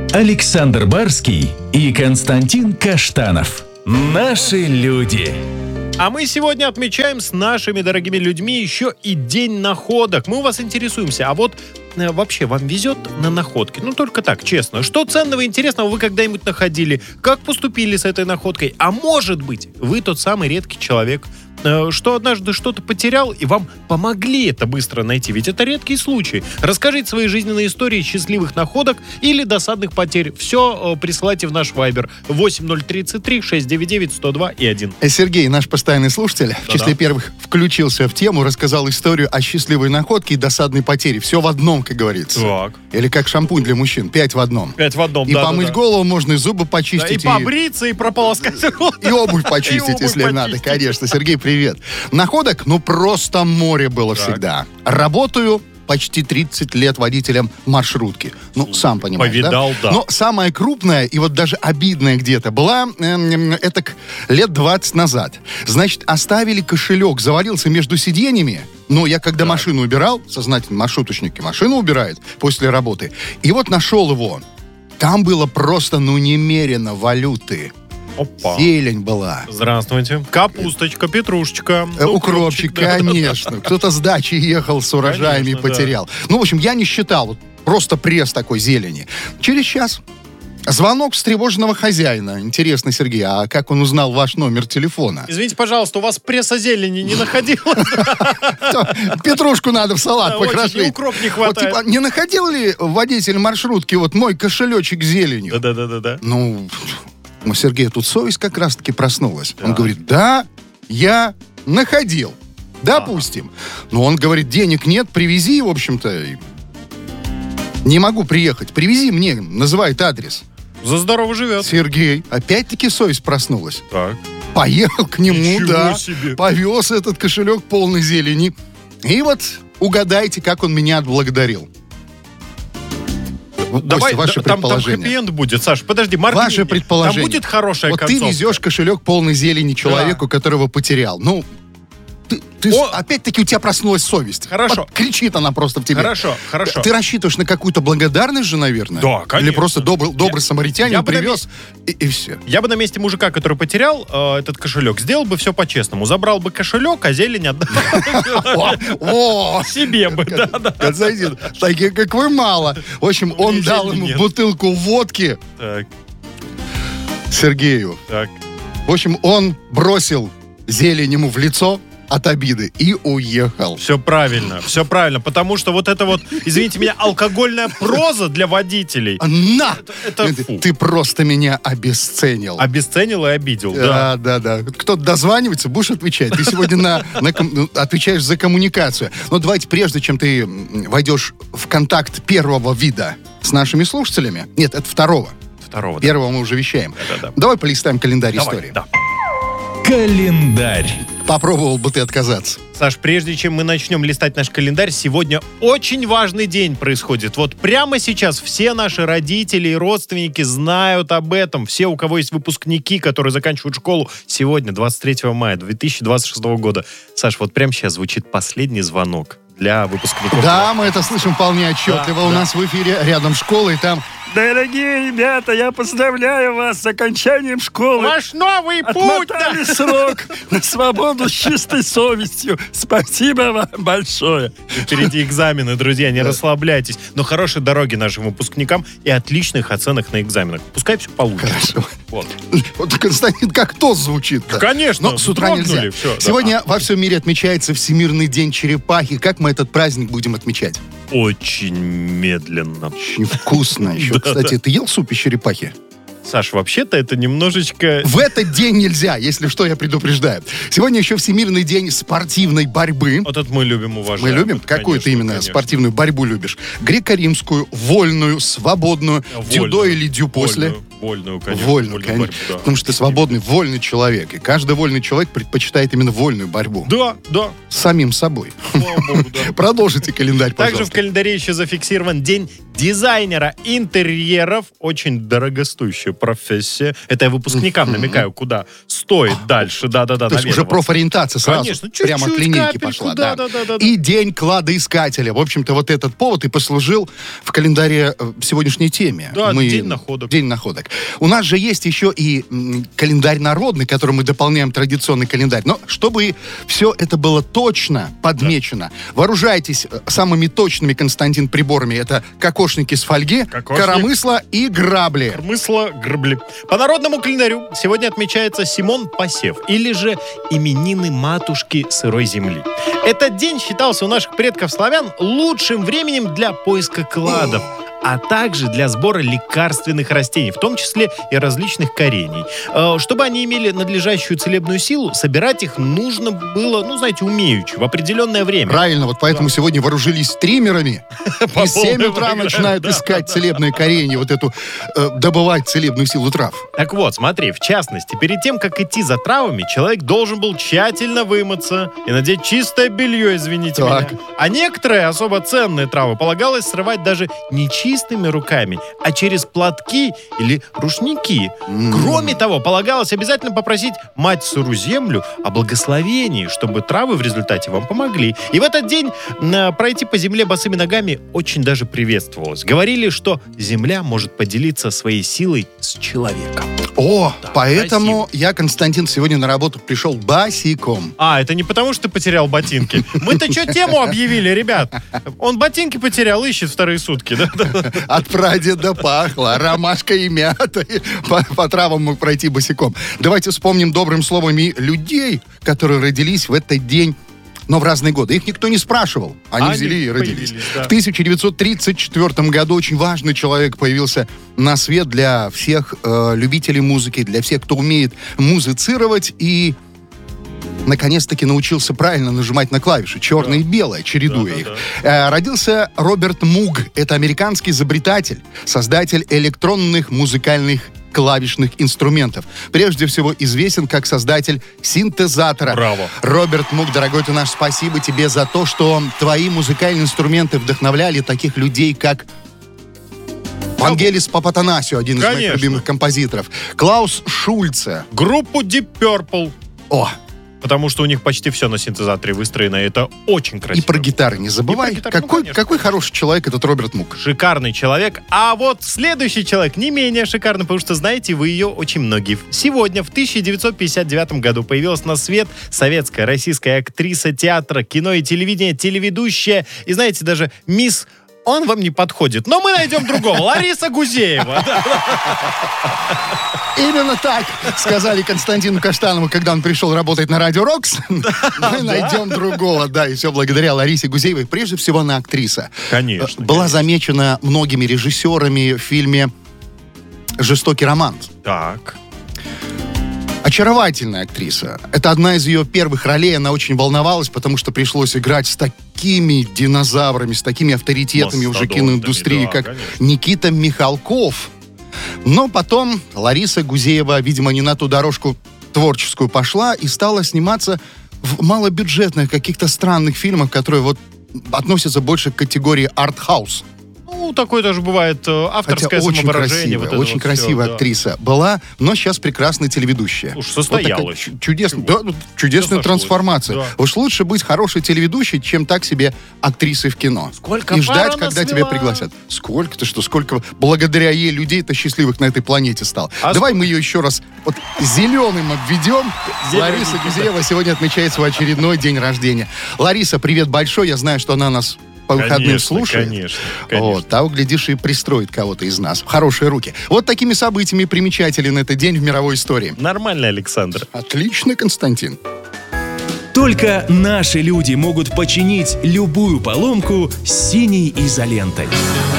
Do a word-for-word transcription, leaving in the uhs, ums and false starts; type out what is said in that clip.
Александр Барский и Константин Каштанов. Наши люди. А мы сегодня отмечаем с нашими дорогими людьми еще и День находок. Мы у вас интересуемся, а вот э, вообще вам везет на находки? Ну, только так, честно. Что ценного и интересного вы когда-нибудь находили? Как поступили с этой находкой? А может быть, вы тот самый редкий человек, э, что однажды что-то потерял, и вам помогли это быстро найти. Ведь это редкий случай. Расскажите свои жизненные истории счастливых находок или досадных потерь. Все э, присылайте в наш вайбер восемь ноль тридцать три шестьсот девяносто девять сто два и один. Сергей, наш постоянный слушатель, Да-да. в числе первых включился в тему, рассказал историю о счастливой находке и досадной потере. Все в одном, как говорится. Так. Или как шампунь для мужчин. Пять в одном. Пять в одном, И да, помыть да, да. голову можно, и зубы Да, почистить. и побриться, и прополоскать. И обувь почистить, И обувь если почистить. надо, конечно. Сергей, привет. Находок, ну, просто море было Так. всегда. Работаю почти тридцать лет водителем маршрутки. Ну, сам понимаешь, повидал, да. Но самая крупная и вот даже обидная где-то была, эм, это к- лет двадцать назад. Значит, оставили кошелек, завалился между сиденьями. Но я когда машину убирал, сознательно маршруточники машину убирают после работы, и вот нашел его. Там было просто, ну, немерено валюты. Опа. Зелень была. Здравствуйте. Капусточка, петрушечка. Э, Укропчик, да. конечно. Кто-то с дачи ехал с урожаями и Конечно, потерял. Ну, в общем, я не считал. Вот просто пресс такой зелени. Через час звонок встревоженного хозяина. Интересно, Сергей, а как он узнал ваш номер телефона? Извините, пожалуйста, у вас пресса зелени не находилось? Что, Петрушку надо в салат Да, очень, покрошить. и укроп не Вот, хватает. типа, не находил ли водитель маршрутки вот мой кошелечек с зеленью? Да-да-да-да. Ну, у Сергея тут совесть как раз-таки проснулась. Он говорит, да, я находил. Допустим. Но он говорит, денег нет, привези, в общем-то. и Не могу приехать. Привези мне, называет адрес. За здорово живет. Сергей, опять-таки совесть проснулась. Так. Поехал к нему, Ничего да. себе. Повез этот кошелек полный зелени. И вот угадайте, как он меня отблагодарил. Давай, ваше да, там, там предположение. хэппи-энд будет, Саш, подожди, моргни Ваше мне. предположение. Там будет хорошая Вот концовка. ты везешь кошелек полный зелени человеку, которого потерял. Ну, ты, ты О! с- опять-таки у тебя проснулась совесть. Хорошо. Вот кричит она просто в тебе. Хорошо, хорошо. Ты рассчитываешь на какую-то благодарность же, наверное? Да, конечно. Или просто добрый, добрый Я- самаритянин я бы на привез, и, и все. Я бы на месте мужика, который потерял э, этот кошелек, сделал бы все по-честному. Забрал бы кошелек, а зелень отдал О! себе бы. Да-да. Константин, таких как вы мало. В общем, он Мне дал зелени ему нет. бутылку водки Так, Сергею. так. В общем, он бросил зелень ему в лицо от обиды и уехал. Все правильно, все правильно, потому что вот это вот, извините меня, алкогольная проза для водителей На! это ты, фу. ты просто меня обесценил. обесценил и обидел. Да. Да, да, да. Кто-то дозванивается, будешь отвечать. Ты сегодня на, на ком- ну, отвечаешь за коммуникацию. Но давайте, прежде чем ты м, войдешь в контакт первого вида с нашими слушателями, нет, это второго. Второго. да. Первого мы уже вещаем. Да-да-да. Давай полистаем календарь Давай, истории. да. Календарь. Попробовал бы ты отказаться. Саш, прежде чем мы начнем листать наш календарь, сегодня очень важный день происходит. Вот прямо сейчас все наши родители и родственники знают об этом. Все, у кого есть выпускники, которые заканчивают школу, сегодня, двадцать третьего мая две тысячи двадцать шестого года. Саш, вот прямо сейчас звучит последний звонок для выпускников. Да, мы это слышим вполне отчетливо. Да, У да. нас в эфире рядом школа, и там... Дорогие ребята, я поздравляю вас с окончанием школы. Ваш новый путь! да. Отмотали срок на свободу с чистой совестью. Спасибо вам большое. Впереди экзамены, друзья, не расслабляйтесь. Но хорошей дороги нашим выпускникам и отличных оценок на экзаменах. Пускай все получится. Хорошо. Вот. Вот, Константин, как то звучит-то? Конечно, Но с утра дрогнули, нельзя. всё, да. Сегодня во всем мире отмечается Всемирный день черепахи. Как мы этот праздник будем отмечать? Очень медленно. Очень вкусно еще. Да, Кстати, ты ел суп из черепахи? Саш, вообще-то это немножечко... В этот день нельзя, если что, я предупреждаю. Сегодня еще Всемирный день спортивной борьбы. Вот это мы любим, уважаем. Мы любим? Это, Какую ты конечно, именно конечно. спортивную борьбу любишь? Греко-римскую, вольную, свободную, Вольную. дзюдо или дю после? Вольную. Вольную, конечно. Вольную, вольную конечно. борьбу, да. Потому что ты свободный, вольный человек. И каждый вольный человек предпочитает именно вольную борьбу. Да, да. С самим собой. Слава богу, да. Продолжите календарь, Также в пожалуйста. календаре еще зафиксирован день дизайнера интерьеров. Очень дорогостоящая профессия. Это я выпускникам намекаю, куда стоит дальше. Да-да-да, То есть уже наведываться. профориентация сразу. Конечно, чуть-чуть, прямо от линейки капельку, пошла. да, Да. да, да, да. И день кладоискателя. В общем-то, вот этот повод и послужил в календаре э, сегодняшней теме. Да, день находок. День находок. У нас же есть еще и м, календарь народный, которым мы дополняем традиционный календарь. Но чтобы все это было точно подмечено, вооружайтесь э, самыми точными, Константин, приборами. Это кокошники с фольги, Кокошник. коромысла и грабли. Мысла грабли. По народному календарю сегодня отмечается Симон Посев, или же именины матушки сырой земли. Этот день считался у наших предков славян лучшим временем для поиска кладов, а также для сбора лекарственных растений, в том числе и различных корений. Э, Чтобы они имели надлежащую целебную силу, собирать их нужно было, ну, знаете, умеючи, в определенное время. Правильно, вот поэтому сегодня вооружились триммерами. По И в семь полной утра программе, начинают да. искать целебное коренье, вот эту, э, добывать целебную силу трав. Так вот, смотри, в частности, перед тем, как идти за травами, человек должен был тщательно вымыться и надеть чистое белье, извините Так. меня. А некоторые особо ценные травы полагалось срывать даже не чистыми руками, а через платки или рушники. Кроме того, полагалось обязательно попросить мать сыру землю о благословении, чтобы травы в результате вам помогли. И в этот день м, пройти по земле босыми ногами очень даже приветствовалось. Говорили, что земля может поделиться своей силой с человеком. О, Да, поэтому красиво. я, Константин, сегодня на работу пришел босиком. А, это не потому, что ты потерял ботинки. Мы-то что тему объявили, ребят? Он ботинки потерял, ищет вторые сутки, да? От прадеда пахло ромашкой и мятой. По, по травам мог пройти босиком. Давайте вспомним добрым словом и людей, которые родились в этот день, но в разные годы. Их никто не спрашивал. Они, Они взяли и родились. появились, да. В тысяча девятьсот тридцать четвёртом году очень важный человек появился на свет для всех э, любителей музыки, для всех, кто умеет музицировать и наконец-таки научился правильно нажимать на клавиши, черное и белое, чередуя Да, да, их. Э, родился Роберт Муг. Это американский изобретатель, создатель электронных музыкальных клавишных инструментов. Прежде всего известен как создатель синтезатора. Браво. Роберт Муг, дорогой ты наш, спасибо тебе за то, что твои музыкальные инструменты вдохновляли таких людей, как Вангелис Папатанасио, один из моих Конечно. любимых композиторов. Клаус Шульце. Группу Deep Purple. О, Потому что у них почти все на синтезаторе выстроено. и Это очень и красиво. про гитары не забывай. И про гитары, ну, какой, конечно. какой хороший человек этот Роберт Муг. Шикарный человек. А вот следующий человек не менее шикарный, потому что, знаете, вы ее очень многие. Сегодня, в тысяча девятьсот пятьдесят девятом году, появилась на свет советская, российская актриса театра, кино и телевидения, телеведущая. И, знаете, даже мисс... Он вам не подходит, но мы найдем другого. Лариса Гузеева. Да. Именно так сказали Константину Каштанову, когда он пришел работать на Радио Рокс. Мы найдем другого, да, и все благодаря Ларисе Гузеевой. Прежде всего, она актриса. Конечно. Была замечена многими режиссерами в фильме «Жестокий роман». Так. Очаровательная актриса. Это одна из ее первых ролей. Она очень волновалась, потому что пришлось играть с такими динозаврами, с такими авторитетами уже Мастодонтами, киноиндустрии, да, как конечно. Никита Михалков. Но потом Лариса Гузеева, видимо, не на ту дорожку творческую пошла и стала сниматься в малобюджетных, каких-то странных фильмах, которые вот относятся больше к категории арт-хаус. Ну, такое тоже бывает. э, Авторское Хотя очень самовыражение. красивая, вот это очень вот красивая всё, да. актриса была, но сейчас прекрасная телеведущая. Уж Вот такая состоялась. чу- чудесная, Чего? да, ну, чудесная Всё трансформация. сошлось, Уж лучше быть хорошей телеведущей, чем так себе актрисой в кино. Сколько И пар ждать, она когда тебя свела. пригласят. Сколько-то, что сколько благодаря ей людей-то счастливых на этой планете стало. А Давай мы ее еще раз вот зеленым обведем. Зелененький, Лариса да. Гузеева сегодня отмечает свой очередной день рождения. Лариса, привет большой. Я знаю, что она нас по выходным Конечно, слушает. конечно, конечно. Вот, того, глядишь, и пристроит кого-то из нас в хорошие руки. Вот такими событиями примечателен этот день в мировой истории. Нормально, Александр. Отлично, Константин. Только наши люди могут починить любую поломку с синей изолентой.